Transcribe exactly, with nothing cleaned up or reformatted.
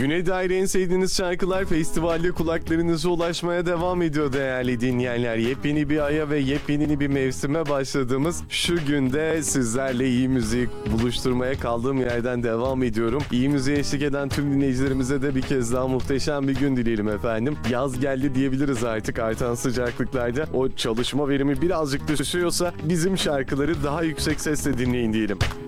Güne dair en sevdiğiniz şarkılar festivalde kulaklarınıza ulaşmaya devam ediyor değerli dinleyenler. Yepyeni bir aya ve yepyeni bir mevsime başladığımız şu günde sizlerle iyi müziği buluşturmaya kaldığım yerden devam ediyorum. İyi müziğe eşlik eden tüm dinleyicilerimize de bir kez daha muhteşem bir gün dileyelim efendim. Yaz geldi diyebiliriz artık artan sıcaklıklarda. O çalışma verimi birazcık düşüyorsa bizim şarkıları daha yüksek sesle dinleyin diyelim.